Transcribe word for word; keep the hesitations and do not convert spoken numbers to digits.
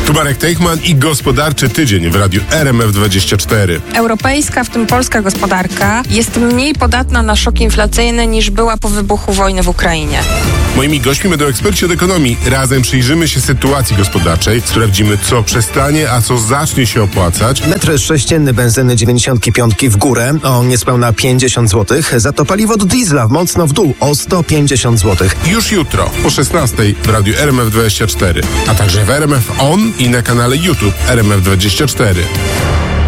Tu Marek Teichman i gospodarczy tydzień w radiu R M F dwadzieścia cztery. Europejska, w tym polska gospodarka jest mniej podatna na szok inflacyjny niż była po wybuchu wojny w Ukrainie. Moimi gośćmi będą eksperci od ekonomii. Razem przyjrzymy się sytuacji gospodarczej, sprawdzimy, co przestanie, a co zacznie się opłacać. Metr sześcienny benzyny dziewięćdziesiąt pięć w górę o niespełna pięćdziesiąt złotych, za to paliwo do diesla mocno w dół o sto pięćdziesiąt złotych. Już jutro po szesnastej w radiu R M F dwadzieścia cztery, a także w R M F On i na kanale YouTube R M F dwadzieścia cztery.